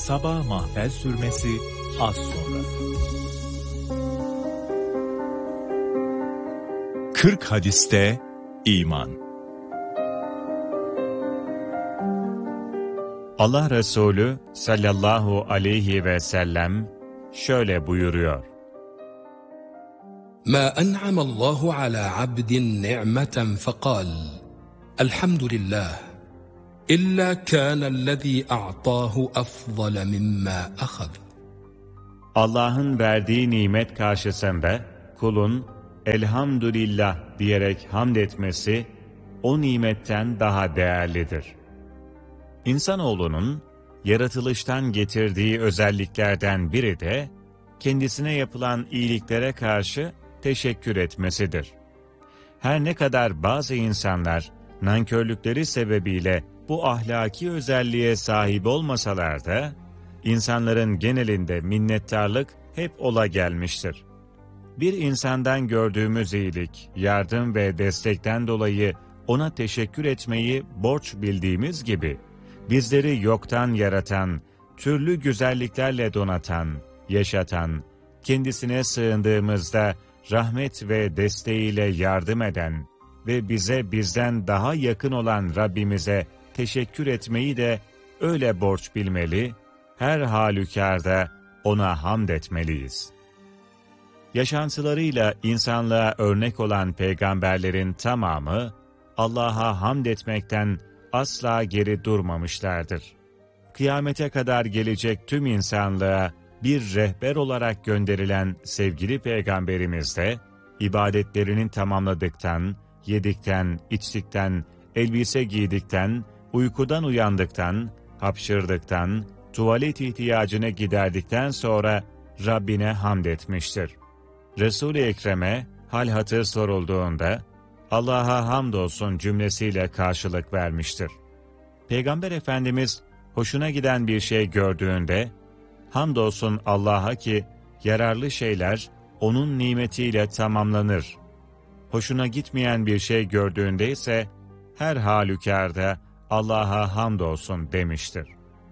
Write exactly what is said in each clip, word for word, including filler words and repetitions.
sabah mahfel sürmesi az sonra. kırk hadiste iman. Allah Resulü sallallahu aleyhi ve sellem şöyle buyuruyor: مَا أَنْعَمَ اللّٰهُ عَلَى عَبْدٍ نِعْمَةً فَقَالَ الْحَمْدُ لِلّٰهِ إِلَّا كَانَ الَّذ۪ي أَعْطَاهُ أَفْضَلَ مِمَّا أَخَذَ. Allah'ın verdiği nimet karşısında kulun elhamdülillah diyerek hamd etmesi o nimetten daha değerlidir. İnsanoğlunun yaratılıştan getirdiği özelliklerden biri de kendisine yapılan iyiliklere karşı teşekkür etmesidir. Her ne kadar bazı insanlar nankörlükleri sebebiyle bu ahlaki özelliğe sahip olmasalar da, insanların genelinde minnettarlık hep ola gelmiştir. Bir insandan gördüğümüz iyilik, yardım ve destekten dolayı ona teşekkür etmeyi borç bildiğimiz gibi, bizleri yoktan yaratan, türlü güzelliklerle donatan, yaşatan, kendisine sığındığımızda rahmet ve desteğiyle yardım eden ve bize bizden daha yakın olan Rabbimize teşekkür etmeyi de öyle borç bilmeli, her halükarda ona hamd etmeliyiz. Yaşantılarıyla insanlığa örnek olan peygamberlerin tamamı, Allah'a hamd etmekten asla geri durmamışlardır. Kıyamete kadar gelecek tüm insanlığa bir rehber olarak gönderilen sevgili Peygamberimiz de, ibadetlerini tamamladıktan, yedikten, içtikten, elbise giydikten, uykudan uyandıktan, hapşırdıktan, tuvalet ihtiyacını giderdikten sonra Rabbine hamd etmiştir. Resul-i Ekrem'e hal hatır sorulduğunda, Allah'a hamdolsun cümlesiyle karşılık vermiştir. Peygamber Efendimiz hoşuna giden bir şey gördüğünde, hamdolsun Allah'a ki yararlı şeyler onun nimetiyle tamamlanır. Hoşuna gitmeyen bir şey gördüğünde ise her halükarda Allah'a hamdolsun demiştir.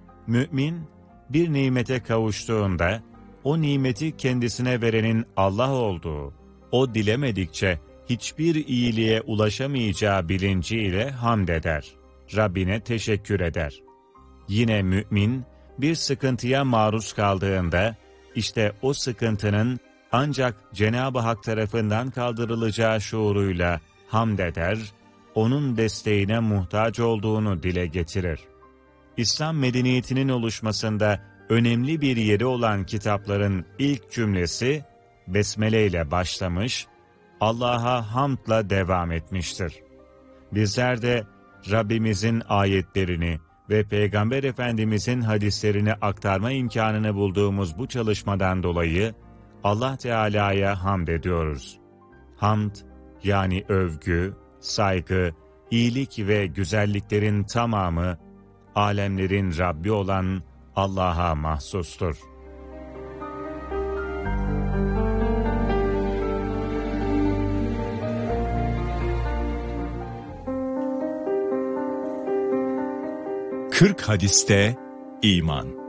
Mümin bir nimete kavuştuğunda o nimeti kendisine verenin Allah olduğu, o dilemedikçe hiçbir iyiliğe ulaşamayacağı bilinciyle hamd eder. Rabbine teşekkür eder. Yine mümin bir sıkıntıya maruz kaldığında işte o sıkıntının ancak Cenab-ı Hak tarafından kaldırılacağı şuuruyla hamd eder, onun desteğine muhtaç olduğunu dile getirir. İslam medeniyetinin oluşmasında önemli bir yeri olan kitapların ilk cümlesi Besmele ile başlamış, Allah'a hamdla devam etmiştir. Bizler de Rabbimizin ayetlerini ve Peygamber Efendimizin hadislerini aktarma imkanını bulduğumuz bu çalışmadan dolayı Allah Teala'ya hamd ediyoruz. Hamd, yani övgü, saygı, iyilik ve güzelliklerin tamamı, alemlerin Rabbi olan Allah'a mahsustur. kırk hadiste iman.